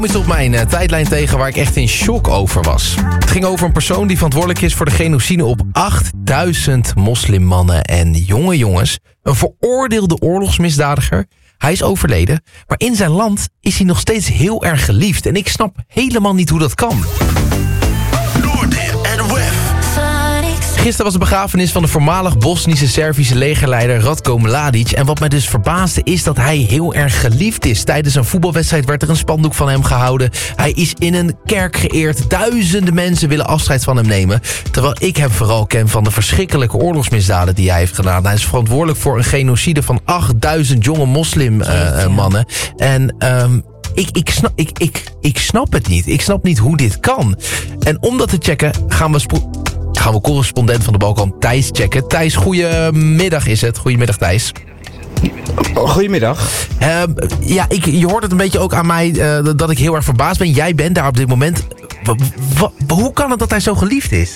Is op mijn tijdlijn tegen waar ik echt in shock over was. Het ging over een persoon die verantwoordelijk is voor de genocide op 8000 moslimmannen en jonge jongens. Een veroordeelde oorlogsmisdadiger. Hij is overleden, maar in zijn land is hij nog steeds heel erg geliefd. En ik snap helemaal niet hoe dat kan. Gisteren was de begrafenis van de voormalig Bosnische Servische legerleider Ratko Mladic. En wat mij dus verbaasde is dat hij heel erg geliefd is. Tijdens een voetbalwedstrijd werd er een spandoek van hem gehouden. Hij is in een kerk geëerd. Duizenden mensen willen afscheid van hem nemen. Terwijl ik hem vooral ken van de verschrikkelijke oorlogsmisdaden die hij heeft gedaan. Hij is verantwoordelijk voor een genocide van 8000 jonge moslimmannen. En ik snap het niet. Ik snap niet hoe dit kan. En om dat te checken gaan we correspondent van de Balkan Thijs checken. Thijs, goedemiddag is het. Goedemiddag, Thijs. Goedemiddag. Je hoort het een beetje ook aan mij dat ik heel erg verbaasd ben. Jij bent daar op dit moment. Hoe kan het dat hij zo geliefd is?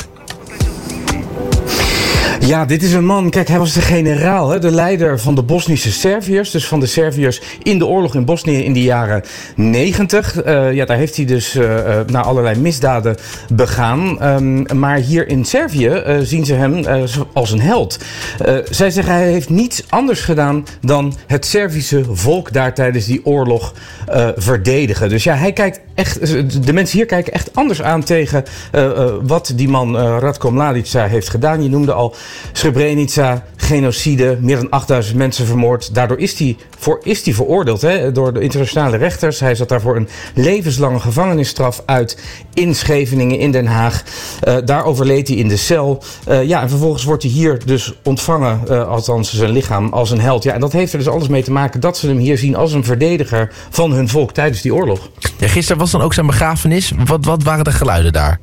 Ja, dit is een man, kijk, hij was de generaal, hè, de leider van de Bosnische Serviërs. Dus van de Serviërs in de oorlog in Bosnië in de jaren 90. Daar heeft hij dus allerlei misdaden begaan. Maar hier in Servië zien ze hem als een held. Zij zeggen hij heeft niets anders gedaan dan het Servische volk daar tijdens die oorlog verdedigen. Dus ja, hij kijkt echt, de mensen hier kijken echt anders aan tegen wat die man Ratko Mladic heeft gedaan. Je noemde al Srebrenica, genocide, meer dan 8000 mensen vermoord. Daardoor is hij veroordeeld door de internationale rechters. Hij zat daarvoor een levenslange gevangenisstraf uit in Scheveningen, in Den Haag. Daar overleed hij in de cel. En vervolgens wordt hij hier dus ontvangen, althans zijn lichaam, als een held. Ja, en dat heeft er dus alles mee te maken dat ze hem hier zien als een verdediger van hun volk tijdens die oorlog. Ja, gisteren was dan ook zijn begrafenis. Wat waren de geluiden daar?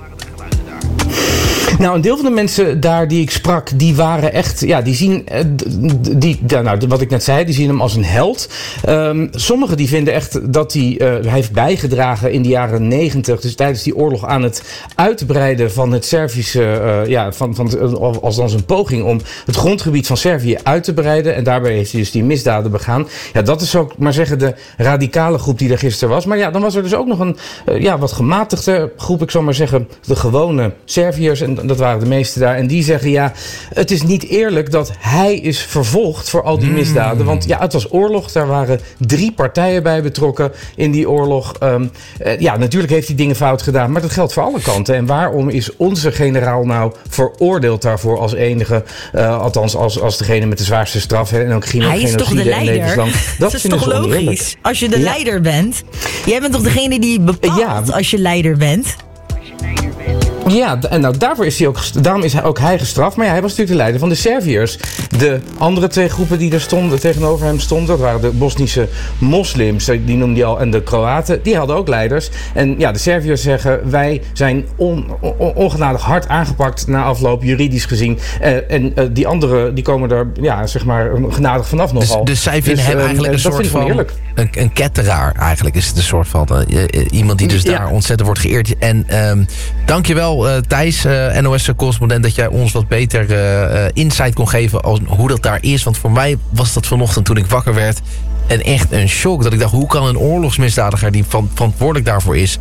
Nou, een deel van de mensen daar die ik sprak, die waren echt, die zien, wat ik net zei, die zien hem als een held. Sommigen die vinden echt dat hij heeft bijgedragen in de jaren 90, dus tijdens die oorlog aan het uitbreiden van het Servische, als dan een poging om het grondgebied van Servië uit te breiden. En daarbij heeft hij dus die misdaden begaan. Ja, dat is ook maar zeggen de radicale groep die er gisteren was. Maar ja, dan was er dus ook nog een wat gematigde groep, ik zal maar zeggen, de gewone Serviërs. En dat waren de meeste daar. En die zeggen, het is niet eerlijk dat hij is vervolgd voor al die misdaden. Want het was oorlog. Daar waren 3 partijen bij betrokken in die oorlog. Natuurlijk heeft hij dingen fout gedaan. Maar dat geldt voor alle kanten. En waarom is onze generaal nou veroordeeld daarvoor als enige? Althans, als degene met de zwaarste straf. En ook genocide en levenslang. Dat is toch logisch? Oneerlijk. Als je de leider bent. Jij bent toch degene die bepaalt als je leider bent? Ja, en daarom is hij gestraft. Maar hij was natuurlijk de leider van de Serviërs. De andere 2 groepen die er tegenover hem stonden, dat waren de Bosnische moslims, die noemde hij al, en de Kroaten, die hadden ook leiders. En de Serviërs zeggen, wij zijn ongenadig hard aangepakt na afloop, juridisch gezien. En die anderen, die komen er, genadig vanaf nogal. Dus zij vinden hem eigenlijk een soort van een ketteraar. Eigenlijk is het een soort van iemand die dus daar ontzettend wordt geëerd. En dankjewel Thijs, NOS-correspondent, dat jij ons wat beter insight kon geven als hoe dat daar is. Want voor mij was dat vanochtend toen ik wakker werd en echt een shock. Dat ik dacht, hoe kan een oorlogsmisdadiger die verantwoordelijk daarvoor is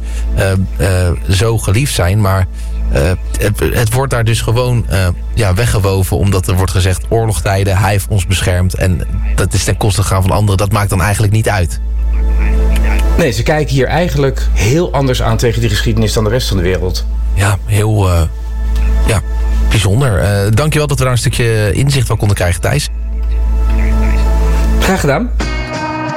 zo geliefd zijn? Maar het wordt daar dus gewoon weggewoven, omdat er wordt gezegd oorlogstijden, hij heeft ons beschermd en dat is ten koste gegaan van anderen. Dat maakt dan eigenlijk niet uit. Nee, ze kijken hier eigenlijk heel anders aan tegen die geschiedenis dan de rest van de wereld. Ja, heel bijzonder. Dankjewel dat we daar een stukje inzicht van konden krijgen, Thijs. Graag gedaan.